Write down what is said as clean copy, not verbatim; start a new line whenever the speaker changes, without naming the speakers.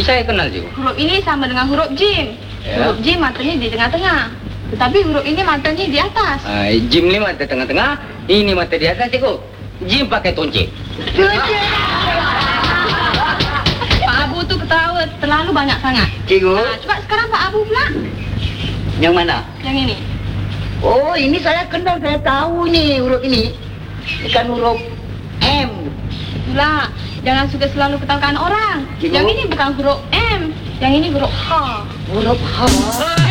saya kenal, cikgu.
Huruf ini sama dengan huruf jim.
Ya.
Huruf jim matanya di tengah-tengah. Tetapi huruf ini matanya di atas.
Jim ni mata tengah-tengah, ini mata di atas, cikgu. Jim pakai tonceng.
Pak Abu tu ketawa terlalu banyak sangat.
Cikgu,
Coba sekarang Pak Abu pula.
yang mana?
Yang ini.
Oh, ini saya kenal, saya tahu ni huruf ini. Ini kan huruf M.
Itulah, jangan suka selalu ketawakan orang.
Cikgu.
Yang ini bukan huruf M. Yang ini huruf H.
Huruf H.